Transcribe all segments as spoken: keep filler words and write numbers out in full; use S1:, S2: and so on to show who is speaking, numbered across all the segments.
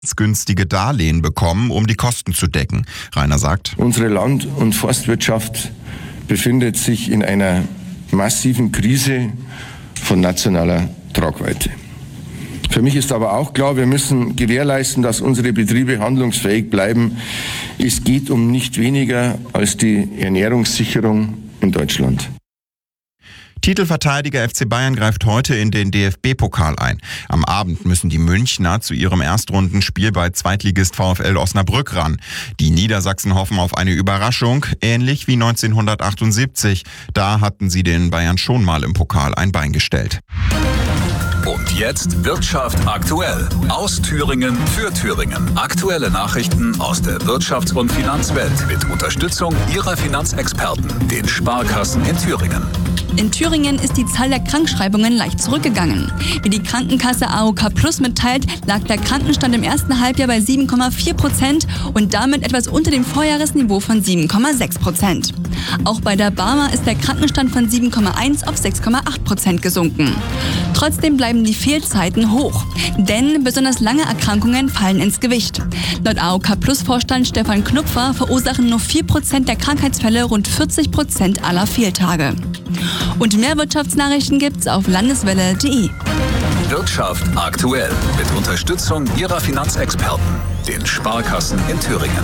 S1: günstige Darlehen bekommen, um die Kosten zu decken. Rainer sagt:
S2: Unsere Land- und Forstwirtschaft befindet sich in einer massiven Krise von nationaler Tragweite. Für mich ist aber auch klar, wir müssen gewährleisten, dass unsere Betriebe handlungsfähig bleiben. Es geht um nicht weniger als die Ernährungssicherung in Deutschland.
S1: Titelverteidiger F C Bayern greift heute in den D F B-Pokal ein. Am Abend müssen die Münchner zu ihrem Erstrundenspiel bei Zweitligist VfL Osnabrück ran. Die Niedersachsen hoffen auf eine Überraschung, ähnlich wie neunzehnhundertachtundsiebzig. Da hatten sie den Bayern schon mal im Pokal ein Bein gestellt.
S3: Und jetzt Wirtschaft aktuell. Aus Thüringen für Thüringen. Aktuelle Nachrichten aus der Wirtschafts- und Finanzwelt mit Unterstützung Ihrer Finanzexperten, den Sparkassen in Thüringen.
S4: In Thüringen ist die Zahl der Krankschreibungen leicht zurückgegangen. Wie die Krankenkasse A O K Plus mitteilt, lag der Krankenstand im ersten Halbjahr bei sieben Komma vier Prozent und damit etwas unter dem Vorjahresniveau von sieben Komma sechs Prozent. Auch bei der Barmer ist der Krankenstand von sieben Komma eins auf sechs Komma acht Prozent gesunken. Trotzdem bleiben die Fehlzeiten hoch, denn besonders lange Erkrankungen fallen ins Gewicht. Laut A O K Plus-Vorstand Stefan Knupfer verursachen nur vier Prozent der Krankheitsfälle rund vierzig Prozent aller Fehltage. Und mehr Wirtschaftsnachrichten gibt's auf landeswelle punkt de.
S3: Wirtschaft aktuell mit Unterstützung Ihrer Finanzexperten, den Sparkassen in Thüringen.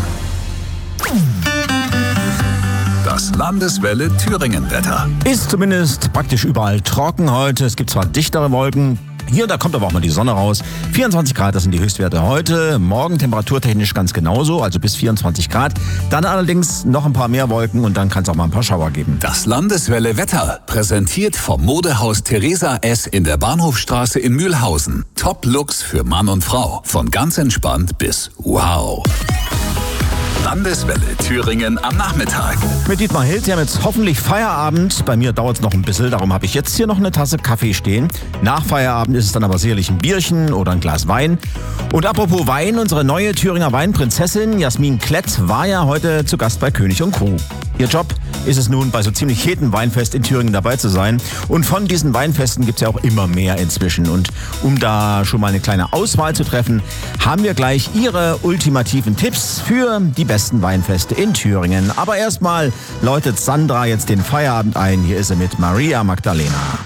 S3: Das Landeswelle Thüringen-Wetter.
S5: Ist zumindest praktisch überall trocken heute. Es gibt zwar dichtere Wolken. Hier, da kommt aber auch mal die Sonne raus. vierundzwanzig Grad, das sind die Höchstwerte heute. Morgen temperaturtechnisch ganz genauso, also bis vierundzwanzig Grad. Dann allerdings noch ein paar mehr Wolken und dann kann es auch mal ein paar Schauer geben.
S3: Das Landeswelle Wetter, präsentiert vom Modehaus Theresa S. in der Bahnhofstraße in Mühlhausen. Top-Looks für Mann und Frau. Von ganz entspannt bis wow. Landeswelle Thüringen am Nachmittag.
S5: Mit Dietmar Hild, Sie haben jetzt hoffentlich Feierabend. Bei mir dauert es noch ein bisschen, darum habe ich jetzt hier noch eine Tasse Kaffee stehen. Nach Feierabend ist es dann aber sicherlich ein Bierchen oder ein Glas Wein. Und apropos Wein, unsere neue Thüringer Weinprinzessin Jasmin Klett war ja heute zu Gast bei König und Kuh. Ihr Job ist es nun, bei so ziemlich jedem Weinfest in Thüringen dabei zu sein. Und von diesen Weinfesten gibt es ja auch immer mehr inzwischen. Und um da schon mal eine kleine Auswahl zu treffen, haben wir gleich Ihre ultimativen Tipps für die besten Weinfeste in Thüringen. Aber erstmal läutet Sandra jetzt den Feierabend ein. Hier ist sie mit Maria Magdalena.